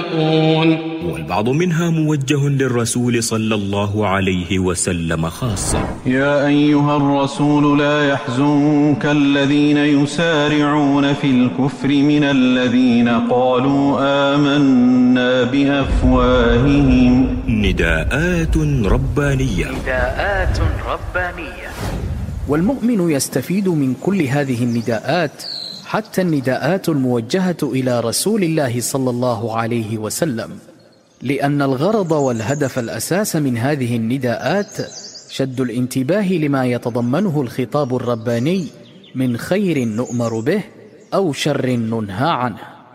يتقون. والبعض منها موجه للرسول صلى الله عليه وسلم خاصة. يا أيها الرسول لا يحزنك الذين يسارعون في الكفر من الذين قالوا آمنا بأفواههم. نداءات ربانية. والمؤمن يستفيد من كل هذه النداءات، حتى النداءات الموجهة إلى رسول الله صلى الله عليه وسلم، لأن الغرض والهدف الأساس من هذه النداءات شد الانتباه لما يتضمنه الخطاب الرباني من خير نؤمر به أو شر ننهى عنه.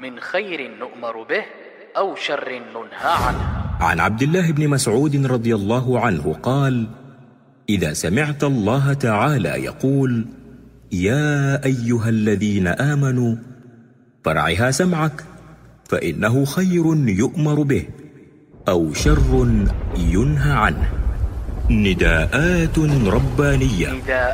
عن عبد الله بن مسعود رضي الله عنه قال: إذا سمعت الله تعالى يقول: يا أيها الذين آمنوا، فارعها سمعك، فإنه خير يؤمر به أو شر ينهى عنه. نداءات ربانية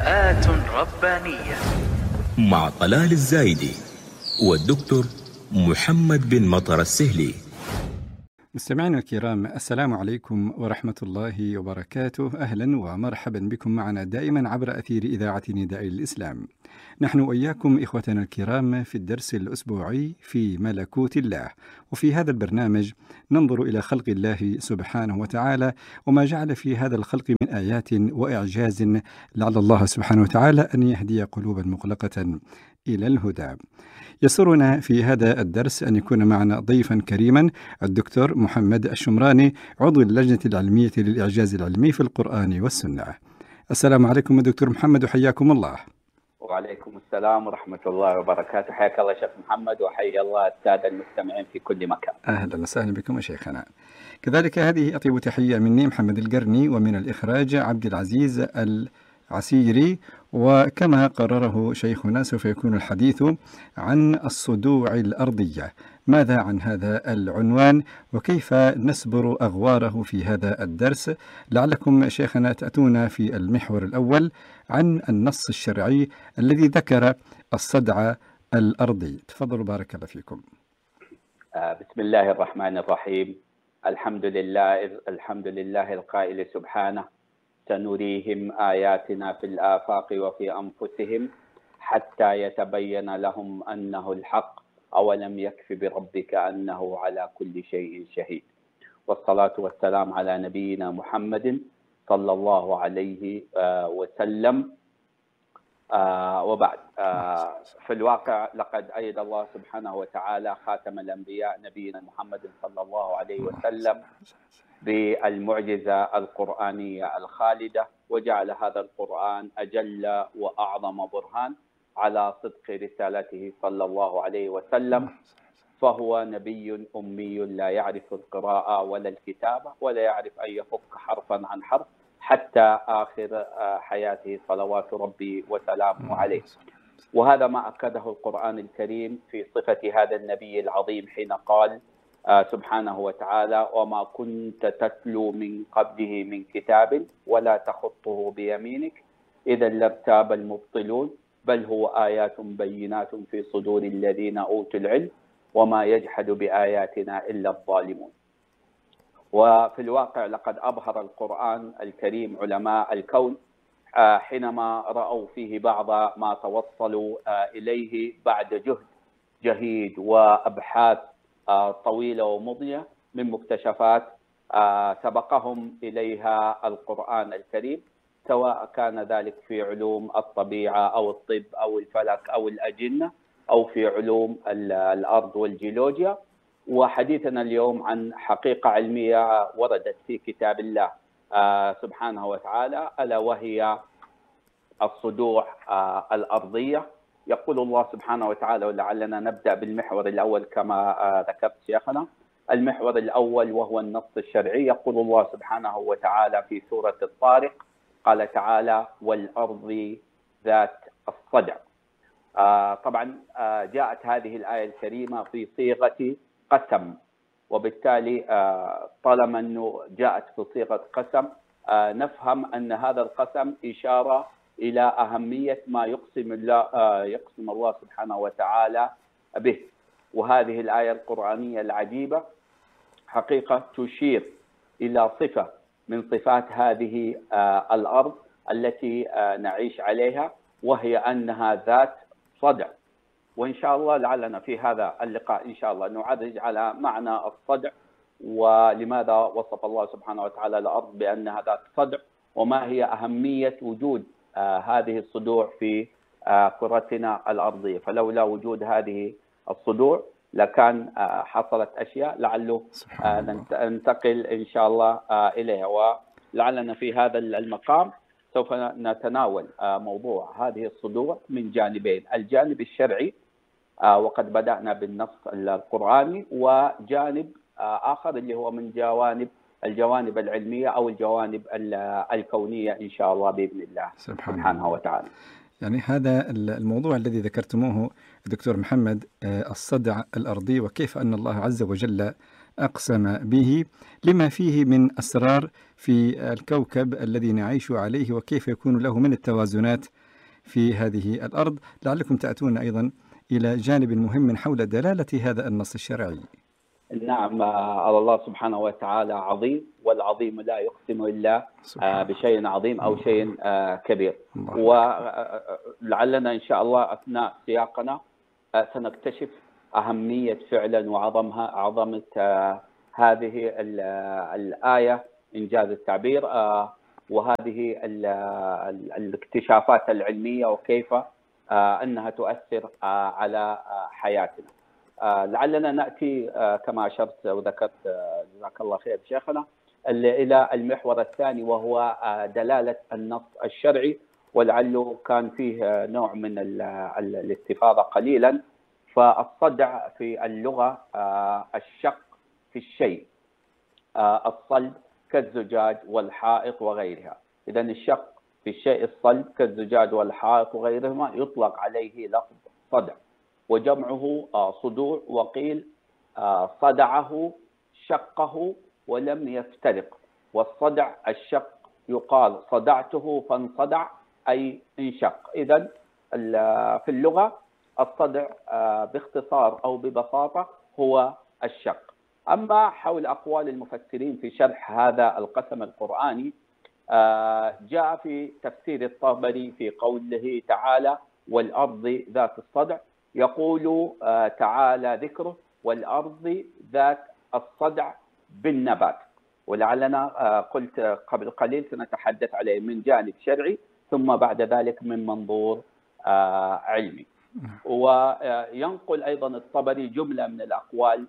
مع طلال الزايدي والدكتور محمد بن مطر السهلي. مستمعينا الكرام، السلام عليكم ورحمة الله وبركاته. أهلا ومرحبا بكم معنا دائما عبر أثير إذاعة نداء الإسلام. نحن وإياكم إخوتنا الكرام في الدرس الأسبوعي في ملكوت الله، وفي هذا البرنامج ننظر إلى خلق الله سبحانه وتعالى وما جعل في هذا الخلق من آيات وإعجاز، لعل الله سبحانه وتعالى أن يهدي قلوبا مغلقة إلى الهدى. يسرنا في هذا الدرس أن يكون معنا ضيفا كريما الدكتور محمد الشمراني، عضو اللجنة العلمية للإعجاز العلمي في القرآن والسنة. السلام عليكم دكتور محمد، وحياكم الله. وعليكم السلام ورحمة الله وبركاته. حياك الله شيخ محمد، وحيا الله السادة المستمعين في كل مكان. أهلا وسهلا بكم يا شيخنا. كذلك هذه أطيب تحية مني محمد القرني، ومن الإخراج عبد العزيز العسيري. وكما قرره شيخنا سوف يكون الحديث عن الصدوع الأرضية. ماذا عن هذا العنوان وكيف نسبر أغواره في هذا الدرس؟ لعلكم شيخنا تأتون في المحور الأول عن النص الشرعي الذي ذكر الصدع الأرضي. تفضلوا بارك الله فيكم. بسم الله الرحمن الرحيم. الحمد لله القائل سبحانه: سنريهم آياتنا في الآفاق وفي أنفسهم حتى يتبين لهم أنه الحق أولم يكف بربك أنه على كل شيء شهيد. والصلاة والسلام على نبينا محمد صلى الله عليه وسلم. وبعد، في الواقع لقد أيد الله سبحانه وتعالى خاتم الأنبياء نبينا محمد صلى الله عليه وسلم بالمعجزة القرآنية الخالدة، وجعل هذا القرآن أجل وأعظم برهان على صدق رسالته صلى الله عليه وسلم. فهو نبي أمي لا يعرف القراءة ولا الكتابة ولا يعرف أن يفك حرفا عن حرف حتى آخر حياته صلوات ربي وسلامه عليه. وهذا ما أكده القرآن الكريم في صفة هذا النبي العظيم حين قال سبحانه وتعالى: وما كنت تتلو من قبله من كتاب ولا تخطه بيمينك إذا لارتاب المبطلون بل هو آيات بينات في صدور الذين أوتوا العلم وما يجحد بآياتنا إلا الظالمون. وفي الواقع لقد أبهر القرآن الكريم علماء الكون حينما رأوا فيه بعض ما توصلوا إليه بعد جهد جهيد وأبحاث طويلة ومضنية من مكتشفات سبقهم إليها القرآن الكريم، سواء كان ذلك في علوم الطبيعة أو الطب أو الفلك أو الأجنة أو في علوم الأرض والجيولوجيا. وحديثنا اليوم عن حقيقة علمية وردت في كتاب الله سبحانه وتعالى، ألا وهي الصدوع الأرضية. يقول الله سبحانه وتعالى، ولعلنا نبدأ بالمحور الأول كما ذكرت شيخنا. المحور الأول وهو النص الشرعي. يقول الله سبحانه وتعالى في سورة الطارق، قال تعالى: والأرض ذات الصدع. طبعا جاءت هذه الآية الكريمة في صيغة قسم، وبالتالي طالما أنه جاءت في صيغة قسم نفهم أن هذا القسم إشارة إلى أهمية ما يقسم الله سبحانه وتعالى به. وهذه الآية القرآنية العجيبة حقيقة تشير إلى صفة من صفات هذه الأرض التي نعيش عليها، وهي أنها ذات صدع. وإن شاء الله لعلنا في هذا اللقاء إن شاء الله نعرج على معنى الصدع، ولماذا وصف الله سبحانه وتعالى الأرض بأنها ذات صدع، وما هي أهمية وجود هذه الصدوع في كرتنا الأرضية. فلولا وجود هذه الصدوع لكان حصلت أشياء لعله ننتقل إن شاء الله إليها. ولعلنا في هذا المقام سوف نتناول موضوع هذه الصدوع من جانبين: الجانب الشرعي وقد بدأنا بالنص القرآني، وجانب آخر اللي هو من الجوانب العلمية أو الجوانب الكونية إن شاء الله بإذن الله سبحانه وتعالى. يعني هذا الموضوع الذي ذكرتموه دكتور محمد، الصدع الأرضي، وكيف أن الله عز وجل أقسم به لما فيه من أسرار في الكوكب الذي نعيش عليه، وكيف يكون له من التوازنات في هذه الأرض. لعلكم تأتون أيضا إلى جانب مهم حول دلالة هذا النص الشرعي. نعم، الله سبحانه وتعالى عظيم، والعظيم لا يقسم إلا بشيء عظيم أو شيء كبير. ولعلنا إن شاء الله أثناء سياقنا سنكتشف أهمية فعلا وعظمة هذه الآية إنجاز التعبير، وهذه الاكتشافات العلمية وكيف أنها تؤثر على حياتنا. لعلنا نأتي كما أشرت وذكرت جزاك الله خير شيخنا إلى المحور الثاني، وهو دلالة النص الشرعي، ولعله كان فيه نوع من الاستفاضة قليلا. فالصدع في اللغة الشق في الشيء، الصلب كالزجاج والحائط وغيرها. إذا الشق في الشيء الصلب كالزجاج والحائط وغيرهما يطلق عليه لفظ صدع، وجمعه صدوع، وقيل صدعه شقه ولم يفترق. والصدع الشق يقال صدعته فانصدع أي انشق. إذن في اللغة الصدع باختصار أو ببساطة هو الشق. أما حول أقوال المفسرين في شرح هذا القسم القرآني، جاء في تفسير الطبري في قوله تعالى والأرض ذات الصدع، يقول تعالى ذكره والأرض ذات الصدع بالنبات. ولعلنا قلت قبل قليل سنتحدث عليه من جانب شرعي، ثم بعد ذلك من منظور علمي. وينقل أيضا الطبري جملة من الأقوال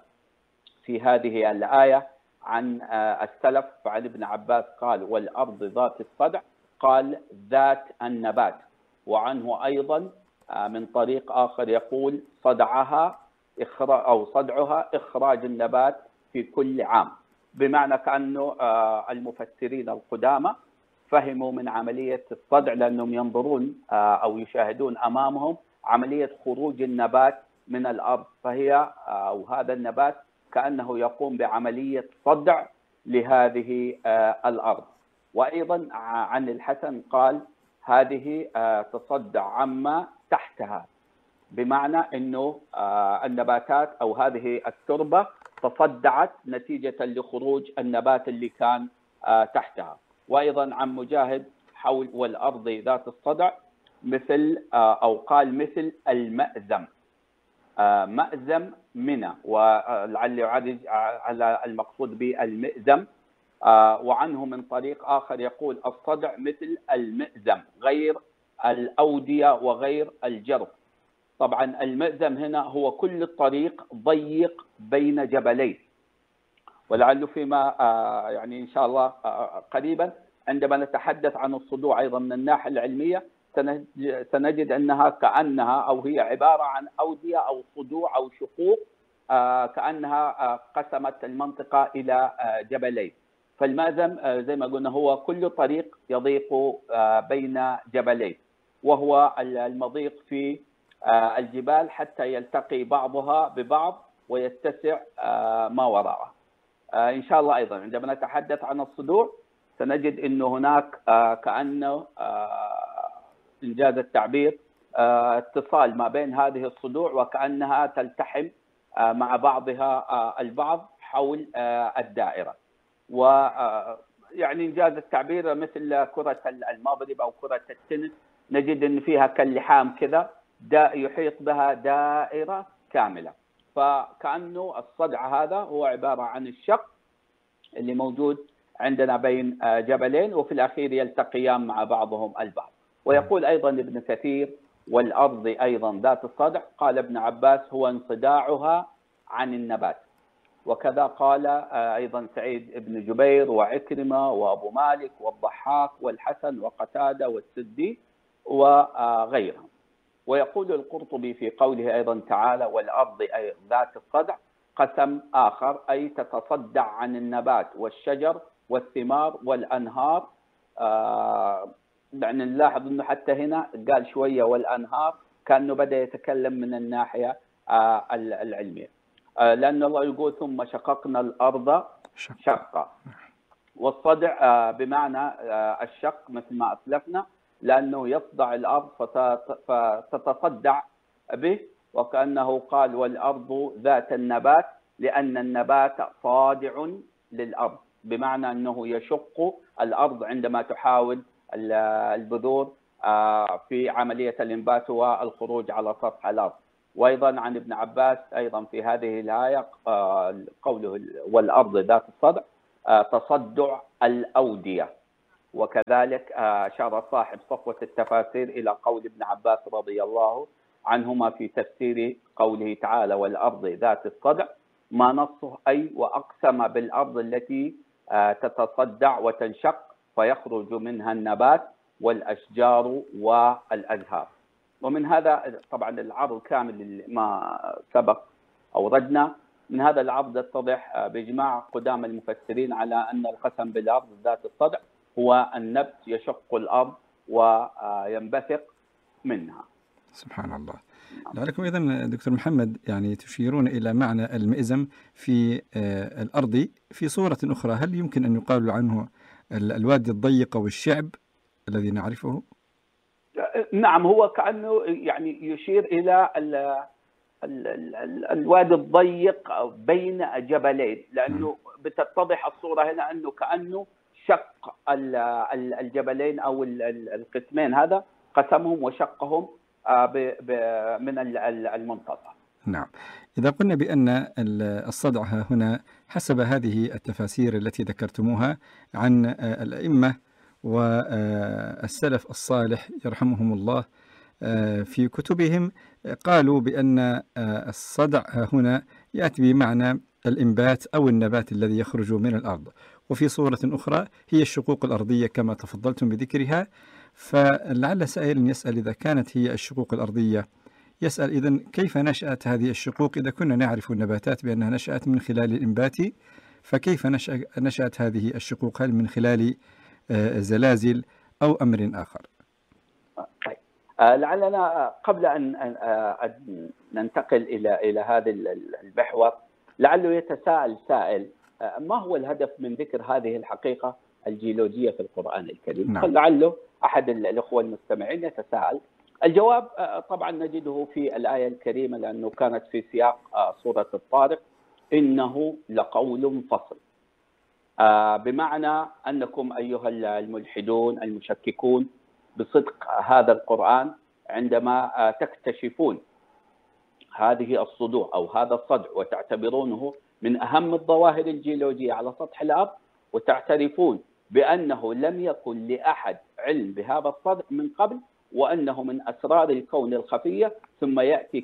في هذه الآية عن السلف. عن ابن عباس قال والأرض ذات الصدع، قال ذات النبات. وعنه أيضا من طريق آخر يقول صدعها أو صدعها إخراج النبات في كل عام، بمعنى كأنه المفسرين القدامى فهموا من عملية الصدع لأنهم ينظرون أو يشاهدون أمامهم عملية خروج النبات من الأرض، فهي أو هذا النبات كأنه يقوم بعملية صدع لهذه الأرض. وأيضا عن الحسن قال هذه تصدع عما تحتها، بمعنى أنه النباتات أو هذه التربة تصدعت نتيجة لخروج النبات اللي كان تحتها. وأيضا عن مجاهد حول والأرض ذات الصدع مثل أو قال مثل المأزم، مأزم منى، ولعل يعرج على المقصود بالمئزم. وعنه من طريق آخر يقول الصدع مثل المئزم غير الأودية وغير الجرف. طبعا المئزم هنا هو كل الطريق ضيق بين جبلين، ولعله فيما يعني إن شاء الله قريبا عندما نتحدث عن الصدوع أيضا من الناحية العلمية سنجد أنها كأنها أو هي عبارة عن أودية أو صدوع أو شقوق، كأنها قسمت المنطقة إلى جبلين. فالمأزم زي ما قلنا هو كل طريق يضيق بين جبلين، وهو المضيق في الجبال حتى يلتقي بعضها ببعض ويتسع ما وراءه. إن شاء الله أيضا عندما نتحدث عن الصدوع سنجد أنه هناك كأنه إنجاز التعبير اتصال ما بين هذه الصدوع وكأنها تلتحم مع بعضها البعض حول الدائرة، ويعني إنجاز التعبير مثل كرة المضرب أو كرة التنس، نجد أن فيها كاللحام كذا يحيط بها دائرة كاملة. فكأنه الصدع هذا هو عبارة عن الشق اللي موجود عندنا بين جبلين، وفي الأخير يلتقيان مع بعضهم البعض. ويقول أيضا ابن كثير: والأرض أيضا ذات الصدع. قال ابن عباس: هو انصداعها عن النبات. وكذا قال أيضا سعيد بن جبير وعكرمة وأبو مالك والضحاك والحسن وقتادة والسدي وغيرهم. ويقول القرطبي في قوله أيضا تعالى: والأرض ذات الصدع، قسم آخر أي تتصدع عن النبات والشجر والثمار والأنهار. يعني نلاحظ أنه حتى هنا قال شوية والأنهار، كأنه بدأ يتكلم من الناحية العلمية، لأن الله يقول: ثم شققنا الأرض شقا. والصدع بمعنى الشق مثل ما أسلفنا، لأنه يصدع الأرض فتتصدع به. وكأنه قال: والأرض ذات النبات، لأن النبات صادع للأرض، بمعنى أنه يشق الأرض عندما تحاول البذور في عملية الإنبات والخروج على سطح الأرض. وأيضا عن ابن عباس أيضا في هذه الآية قوله: والأرض ذات الصدع، تصدع الأودية. وكذلك أشار صاحب صفوة التفاسير إلى قول ابن عباس رضي الله عنهما في تفسير قوله تعالى: والأرض ذات الصدع، ما نصه أي وأقسم بالأرض التي تتصدع وتنشق فيخرج منها النبات والأشجار والأزهار. ومن هذا طبعا العرض كامل اللي ما سبق أوردنا، من هذا العرض يتضح بإجماع قدام المفسرين على أن القسم بالأرض ذات الصدع هو النبت يشق الأرض وينبثق منها. سبحان الله. لعلكم إذن دكتور محمد يعني تشيرون إلى معنى المئزم في الأرض في صورة أخرى، هل يمكن أن يقال عنه الوادي الضيق أو الشعب الذي نعرفه؟ نعم، هو كأنه يعني يشير إلى الوادي الضيق بين جبلين، لأنه بتتضح الصورة هنا أنه كأنه شق الجبلين أو القسمين، هذا قسمهم وشقهم من المنتصف. نعم. إذا قلنا بأن الصدع هنا حسب هذه التفاسير التي ذكرتموها عن الأئمة والسلف الصالح يرحمهم الله في كتبهم، قالوا بأن الصدع هنا يأتي بمعنى الإنبات أو النبات الذي يخرج من الأرض، وفي صورة أخرى هي الشقوق الأرضية كما تفضلتم بذكرها. فلعل سائل يسأل: إذا كانت هي الشقوق الأرضية، يسأل إذن كيف نشأت هذه الشقوق؟ إذا كنا نعرف النباتات بأنها نشأت من خلال الإنبات، فكيف نشأت هذه الشقوق؟ هل من خلال زلازل أو أمر آخر؟ طيب. لعلنا قبل أن ننتقل إلى هذا المحور، لعله يتساءل سائل: ما هو الهدف من ذكر هذه الحقيقة الجيولوجية في القرآن الكريم؟ نعم. لعله أحد الأخوة المستمعين يتساءل. الجواب طبعا نجده في الآية الكريمة، لأنه كانت في سياق سورة الطارق: إنه لقول فصل. بمعنى أنكم أيها الملحدون المشككون بصدق هذا القرآن، عندما تكتشفون هذه الصدوع أو هذا الصدع وتعتبرونه من أهم الظواهر الجيولوجية على سطح الأرض، وتعترفون بأنه لم يكن لأحد علم بهذا الصدع من قبل، وأنه من أسرار الكون الخفية، ثم يأتي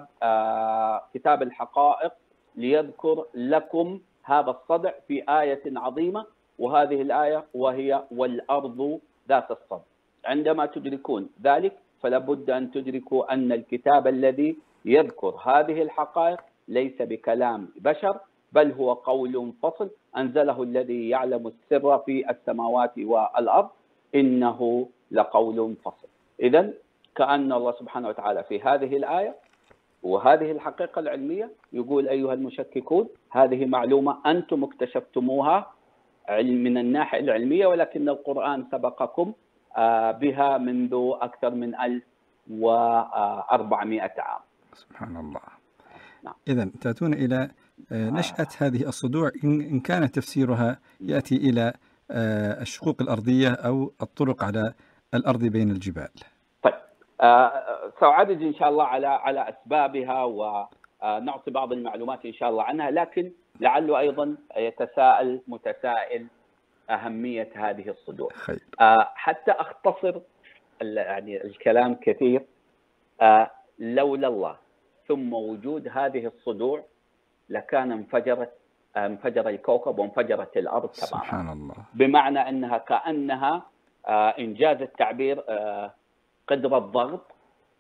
كتاب الحقائق ليذكر لكم هذا الصدع في آية عظيمة، وهذه الآية وهي: والأرض ذات الصدع. عندما تدركون ذلك فلا بد أن تدركوا أن الكتاب الذي يذكر هذه الحقائق ليس بكلام بشر، بل هو قول فصل أنزله الذي يعلم السر في السماوات والأرض، إنه لقول فصل. إذن كأن الله سبحانه وتعالى في هذه الآية وهذه الحقيقة العلمية يقول: أيها المشككون، هذه معلومة أنتم اكتشفتموها من الناحية العلمية، ولكن القرآن سبقكم بها منذ أكثر من 1400 عام. سبحان الله. نعم. إذن تأتون إلى نشأة هذه الصدوع إن كان تفسيرها يأتي إلى الشقوق الأرضية أو الطرق على الأرض بين الجبال. طيب، سأعرج إن شاء الله على أسبابها ونعطي بعض المعلومات إن شاء الله عنها، لكن لعله أيضا يتساءل متسائل أهمية هذه الصدوع. حتى أختصر يعني الكلام كثير، لولا الله ثم وجود هذه الصدوع لكان انفجر الكوكب وانفجرت الأرض تماما. سبحان الله. بمعنى أنها كأنها إنجاز التعبير قدر الضغط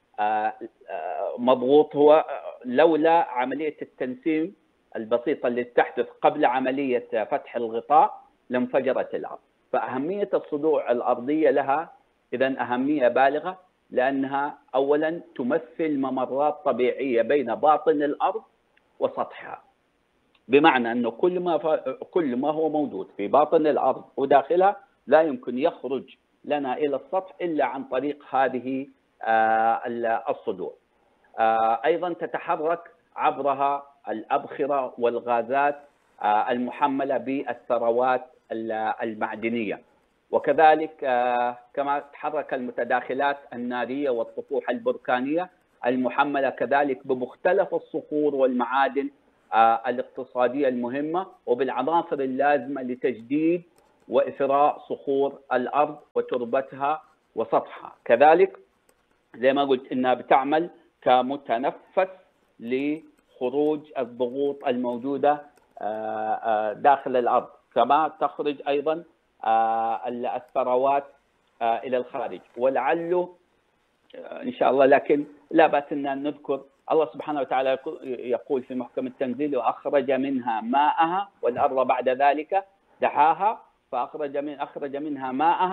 مضغوط، هو لولا عملية التنسيم البسيطة اللي تحدث قبل عملية فتح الغطاء لانفجرت الأرض. فأهمية الصدوع الأرضية لها إذن أهمية بالغة، لأنها أولا تمثل ممرات طبيعية بين باطن الأرض وسطحها، بمعنى أنه كل ما هو موجود في باطن الأرض وداخلها لا يمكن يخرج لنا إلى السطح إلا عن طريق هذه الصدوع. أيضا تتحرك عبرها الأبخرة والغازات المحملة بالثروات المعدنية، وكذلك كما تحرك المتداخلات النارية والطفوح البركانية المحملة كذلك بمختلف الصخور والمعادن الاقتصادية المهمة وبالعناصر اللازمة لتجديد وإثراء صخور الأرض وتربتها وسطحها. كذلك زي ما قلت إنها بتعمل كمتنفس لخروج الضغوط الموجودة داخل الأرض، كما تخرج أيضا الثروات إلى الخارج. ولعله إن شاء الله، لكن لا بأس أن نذكر الله سبحانه وتعالى يقول في محكم التنزيل: وأخرج منها ماءها والأرض بعد ذلك دحاها فأخرج منها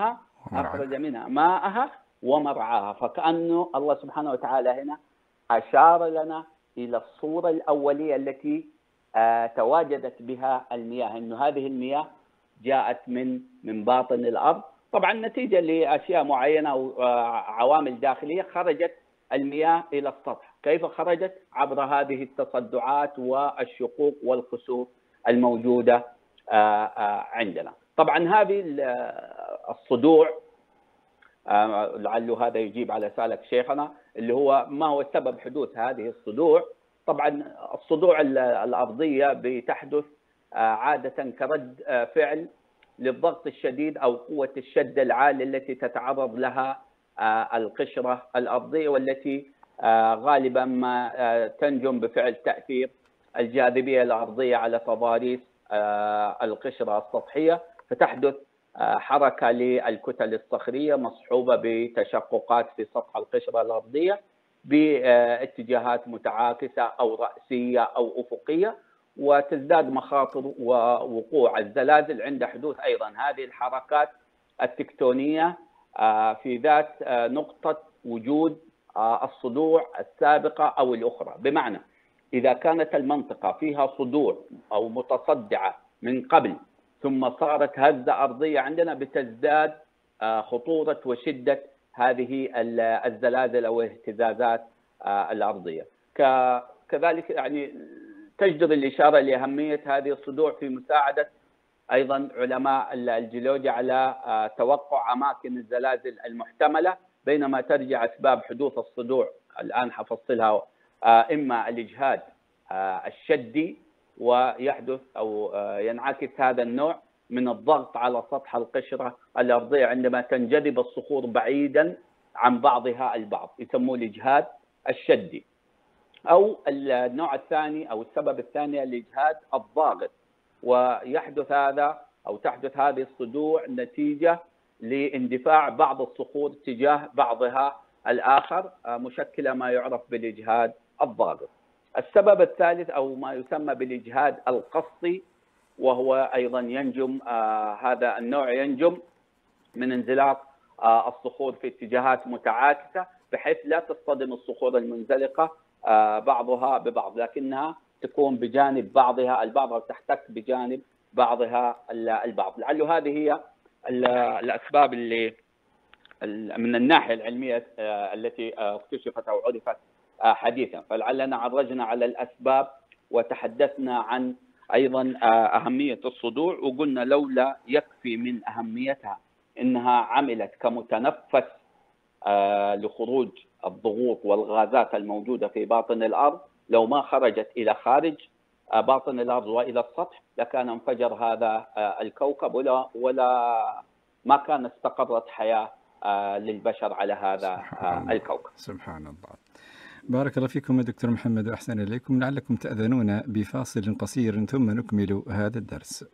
ماءها ومرعاها. فكأنه الله سبحانه وتعالى هنا أشار لنا إلى الصورة الأولية التي تواجدت بها المياه، إنه هذه المياه جاءت من باطن الأرض، طبعا نتيجة لأشياء معينة وعوامل داخلية خرجت المياه إلى السطح. كيف خرجت؟ عبر هذه التصدعات والشقوق والكسوف الموجودة عندنا. طبعا هذه الصدوع، لعله هذا يجيب على سؤالك شيخنا، اللي هو ما هو سبب حدوث هذه الصدوع. طبعا الصدوع الأرضية بتحدث عادة كرد فعل للضغط الشديد أو قوة الشد العالية التي تتعرض لها القشرة الأرضية، والتي غالبا ما تنجم بفعل تأثير الجاذبية الأرضية على تضاريس القشرة السطحية، فتحدث حركة للكتل الصخرية مصحوبة بتشققات في سطح القشرة الأرضية باتجاهات متعاكسة أو رأسية أو أفقية، وتزداد مخاطر ووقوع الزلازل عند حدوث أيضا هذه الحركات التكتونية في ذات نقطة وجود الصدوع السابقة أو الأخرى. بمعنى إذا كانت المنطقة فيها صدوع أو متصدعة من قبل ثم صارت هزة أرضية عندنا، بتزداد خطورة وشدة هذه الزلازل أو الاهتزازات الأرضية. كذلك يعني تجدر الإشارة لأهمية هذه الصدوع في مساعدة أيضا علماء الجيولوجيا على توقع أماكن الزلازل المحتملة، بينما ترجع أسباب حدوث الصدوع الآن حفصلها إما الإجهاد الشدي، ويحدث أو ينعكس هذا النوع من الضغط على سطح القشرة الأرضية عندما تنجذب الصخور بعيدا عن بعضها البعض، يسموه الإجهاد الشدي. أو النوع الثاني أو السبب الثاني الإجهاد الضاغط، ويحدث هذا أو تحدث هذه الصدوع نتيجة لاندفاع بعض الصخور تجاه بعضها الآخر، مشكلة ما يعرف بالإجهاد الضاغط. السبب الثالث أو ما يسمى بالإجهاد القصي، وهو أيضا ينجم هذا النوع ينجم من انزلاق الصخور في اتجاهات متعاكسة، بحيث لا تصطدم الصخور المنزلقة بعضها ببعض، لكنها تكون بجانب بعضها البعض أو تحتك بجانب بعضها البعض. لعله هذه هي الأسباب اللي من الناحية العلمية التي اكتشفت أو عرفت حديثا. فلعلنا عرجنا على الأسباب وتحدثنا عن أيضا أهمية الصدوع، وقلنا لولا يكفي من أهميتها إنها عملت كمتنفس لخروج الضغوط والغازات الموجودة في باطن الأرض، لو ما خرجت إلى خارج باطن الأرض وإلى السطح لكان انفجر هذا الكوكب ولا ما كان استقرت حياة للبشر على هذا الكوكب. سبحان الله. بارك الله فيكم دكتور محمد وأحسن إليكم. لعلكم تأذنون بفاصل قصير ثم نكمل هذا الدرس.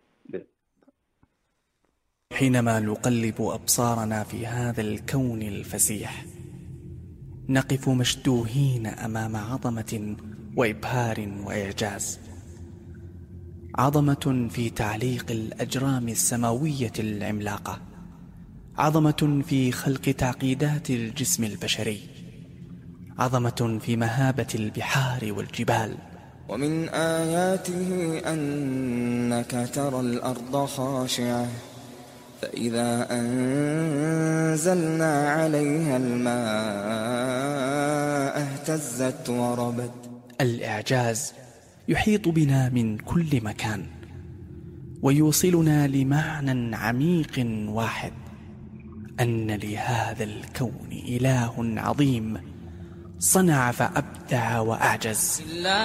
حينما نقلب أبصارنا في هذا الكون الفسيح نقف مشدوهين أمام عظمة وإبهار وإعجاز، عظمة في تعليق الأجرام السماوية العملاقة، عظمة في خلق تعقيدات الجسم البشري، عظمة في مهابة البحار والجبال. ومن آياته أنك ترى الأرض خاشعة فإذا أنزلنا عليها الماء اهتزت وربت. الإعجاز يحيط بنا من كل مكان ويوصلنا لمعنى عميق واحد، أن لهذا الكون إله عظيم صنع فأبدع وأعجز.